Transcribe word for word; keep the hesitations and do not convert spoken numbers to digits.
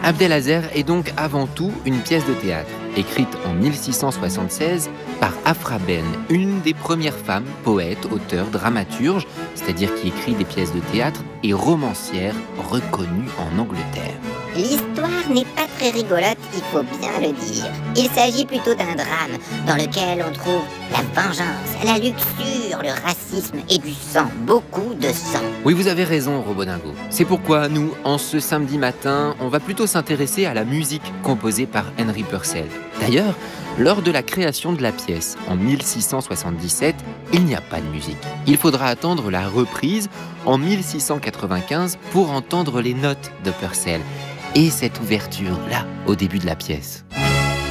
Abdelazer est donc avant tout une pièce de théâtre, écrite en mille six cent soixante-seize par Afra Ben, une des premières femmes poètes, auteurs, dramaturges, c'est-à-dire qui écrit des pièces de théâtre, et romancière reconnue en Angleterre. L'histoire n'est pas très rigolote, il faut bien le dire. Il s'agit plutôt d'un drame dans lequel on trouve la vengeance, la luxure, le racisme et du sang, beaucoup de sang. Oui, vous avez raison, Robodingo. C'est pourquoi nous, en ce samedi matin, on va plutôt s'intéresser à la musique composée par Henry Purcell. D'ailleurs, lors de la création de la pièce, en mille six cent soixante-dix-sept, il n'y a pas de musique. Il faudra attendre la reprise en mille six cent quatre-vingt-quinze pour entendre les notes de Purcell et cette ouverture-là, au début de la pièce.